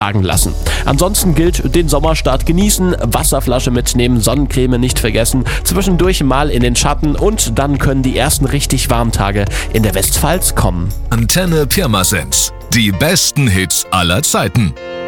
tragen lassen. Ansonsten gilt, den Sommerstart genießen, Wasserflasche mitnehmen, Sonnencreme nicht vergessen, zwischendurch mal in den Schatten und dann können die ersten richtig warmen Tage in der Westpfalz kommen. Antenne Pirmasens. Die besten Hits aller Zeiten.